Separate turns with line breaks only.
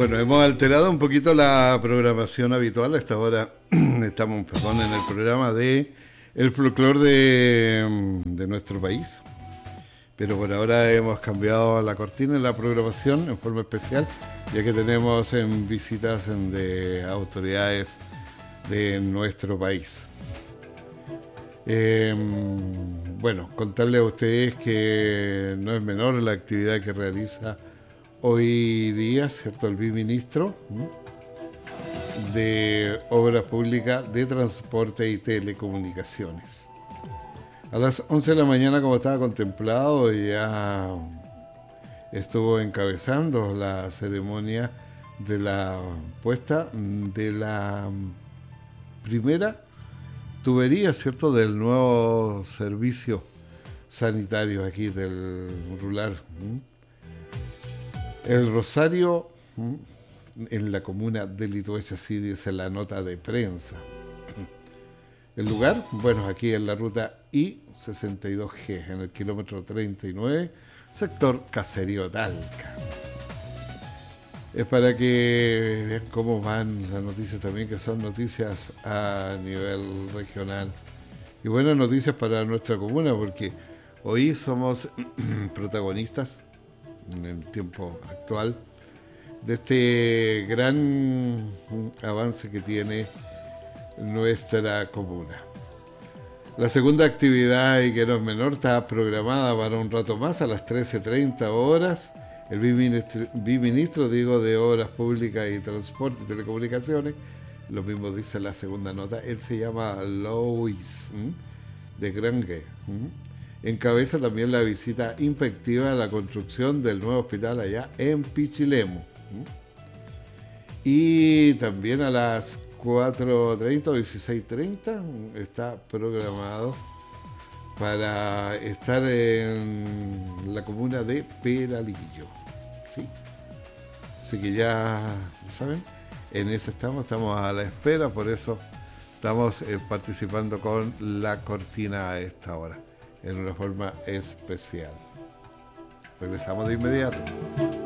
Bueno, hemos alterado un poquito la programación habitual. A esta hora estamos, en el programa de el folclore de nuestro país. Pero por ahora hemos cambiado la cortina en la programación en forma especial, ya que tenemos en visitas de autoridades de nuestro país. Bueno, contarles a ustedes que no es menor la actividad que realiza hoy día, ¿cierto?, el viceministro de Obras Públicas, de Transporte y Telecomunicaciones. A las 11 de la mañana, como estaba contemplado, ya estuvo encabezando la ceremonia de la puesta de la primera tubería, ¿cierto?, del nuevo servicio sanitario aquí del rural. El Rosario, en la comuna de Lituecha, así dice la nota de prensa. El lugar, bueno, aquí en la ruta I-62G, en el kilómetro 39, sector Caserío Talca. Es para que vean cómo van las noticias también, que son noticias a nivel regional. Y buenas noticias para nuestra comuna, porque hoy somos protagonistas, en el tiempo actual, de este gran avance que tiene nuestra comuna. La segunda actividad, y que no es menor, está programada para un rato más, a las 13:30 horas. El viceministro, de Obras Públicas y Transporte y Telecomunicaciones, lo mismo dice la segunda nota, él se llama Louis de Grange. Encabeza también la visita inspectiva a la construcción del nuevo hospital allá en Pichilemu. Y también a las 4:30 o 16:30 está programado para estar en la comuna de Peralillo. ¿Sí? Así que ya saben, en eso estamos a la espera, por eso estamos participando con la cortina a esta hora, en una forma especial. Regresamos de inmediato.